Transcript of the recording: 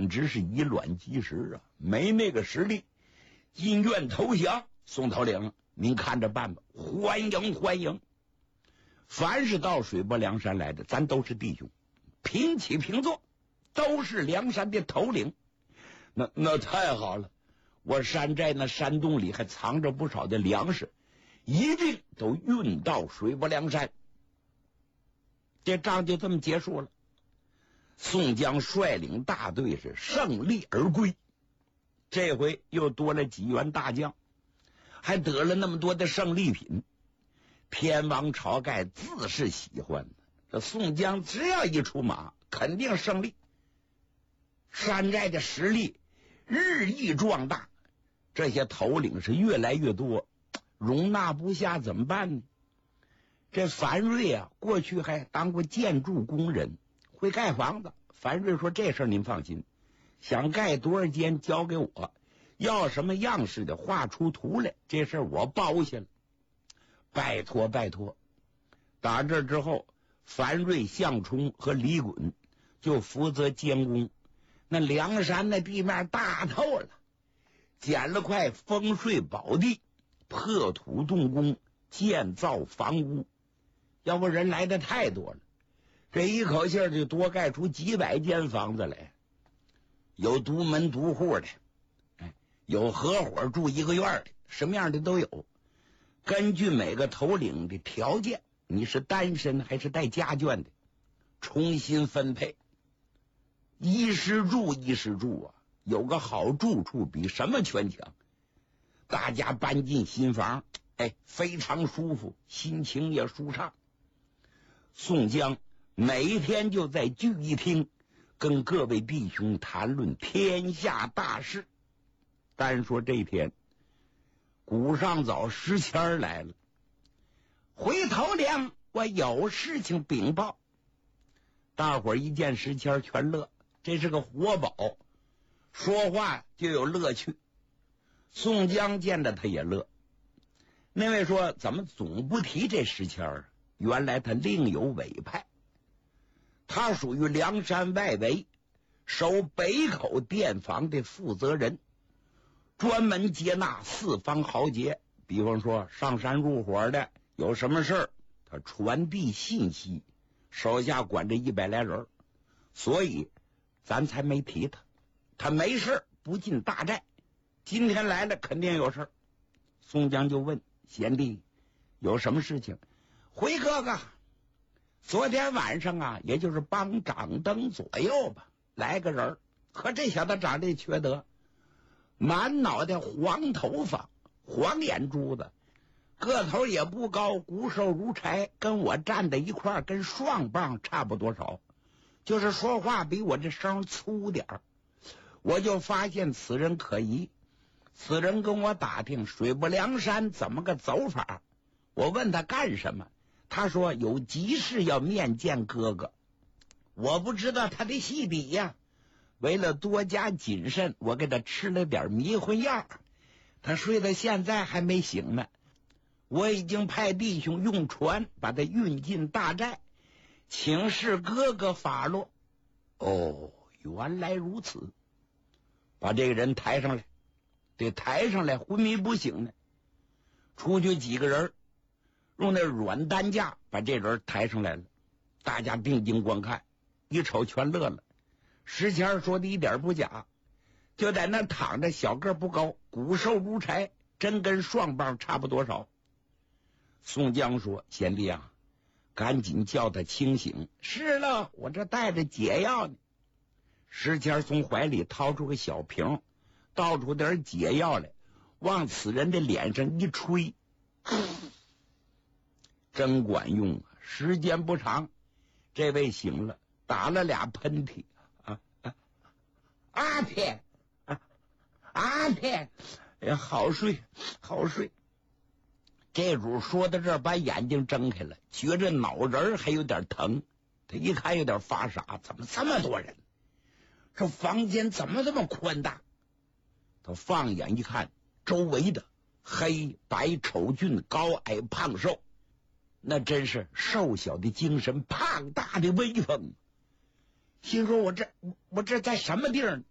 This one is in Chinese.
简直是以卵击石啊！没那个实力，进院投降。宋头领，您看着办吧，欢迎欢迎！凡是到水泊梁山来的，咱都是弟兄，平起平坐，都是梁山的头领。那太好了，我山寨那山洞里还藏着不少的粮食，一定都运到水泊梁山。这仗就这么结束了。宋江率领大队是胜利而归，这回又多了几员大将，还得了那么多的胜利品。天王晁盖自是喜欢，这宋江只要一出马，肯定胜利。山寨的实力日益壮大，这些头领是越来越多，容纳不下怎么办呢？这樊瑞啊，过去还当过建筑工人，会盖房子。樊瑞说：“这事儿您放心，想盖多少间交给我，要什么样式的画出图来，这事儿我包下了。拜托拜托。”打这之后，樊瑞、项冲和李衮就负责监工。那梁山的地面大透了，捡了块风水宝地，破土动工，建造房屋。要不人来的太多了，这一口气就多盖出几百间房子来，有独门独户的，有合伙住一个院的，什么样的都有。根据每个头领的条件，你是单身还是带家眷的，重新分配。衣食住啊，有个好住处比什么全强。大家搬进新房，非常舒服，心情也舒畅。宋江每一天就在聚义厅跟各位弟兄谈论天下大事。单说这天，古上早石谦来了。回头领，我有事情禀报。大伙儿一见石谦全乐，这是个活宝，说话就有乐趣。宋江见着他也乐。那位说：“怎么总不提这石谦儿？”原来他另有委派，他属于梁山外围守北口店房的负责人，专门接纳四方豪杰，比方说上山入伙的，有什么事儿他传递信息，手下管着100来人，所以咱才没提他。他没事不进大寨，今天来了肯定有事。宋江就问：“贤弟，有什么事情？”回哥哥，昨天晚上啊，也就是帮掌灯左右吧，来个人，可这小子长得缺德，满脑袋黄头发，黄眼珠子，个头也不高，骨瘦如柴，跟我站在一块儿，跟双棒差不多少，就是说话比我这声粗点儿。我就发现此人可疑，此人跟我打听水泊梁山怎么个走法。我问他干什么，他说有急事要面见哥哥。我不知道他的细底呀，为了多加谨慎，我给他吃了点迷魂药，他睡到现在还没醒呢。我已经派弟兄用船把他运进大寨，请示哥哥发落。哦，原来如此。把这个人抬上来，得抬上来，昏迷不醒呢。出去几个人用那软担架把这人抬上来了，大家定睛观看，一瞅全乐了。石谦说的一点不假，就在那躺着，小个不高，骨瘦如柴，真跟双棒差不多少。宋江说：“贤弟啊，赶紧叫他清醒。”是了，我这带着解药呢。石谦从怀里掏出个小瓶，倒出点解药来，往此人的脸上一吹，真管用啊！时间不长，这位醒了，打了俩喷嚏，阿天，阿天，好睡，好睡。这主说到这儿，把眼睛睁开了，觉着脑仁还有点疼。他一看有点发傻，怎么这么多人？这房间怎么这么宽大？他放眼一看，周围的黑白丑俊，高矮胖瘦，那真是瘦小的精神，胖大的威风。心说我这在什么地儿？